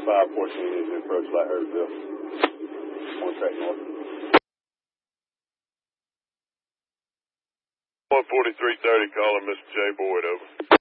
514 is to approach Lightheartsville. One track north. 14330, calling Mr. J. Boyd, over.